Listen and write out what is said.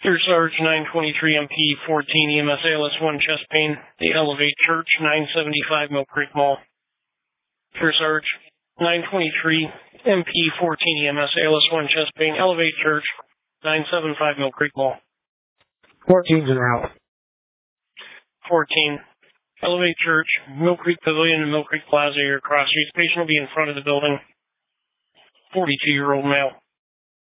Third Sarge 923 MP 14 EMS ALS1 chest pain. The Elevate Church 975 Mill Creek Mall. Third Sarge 923 MP 14 EMS ALS1 chest pain. Elevate Church 975 Mill Creek Mall. 14's an out. 14. Elevate Church, Mill Creek Pavilion and Mill Creek Plaza, your cross streets. Patient will be in front of the building. 42-year-old male.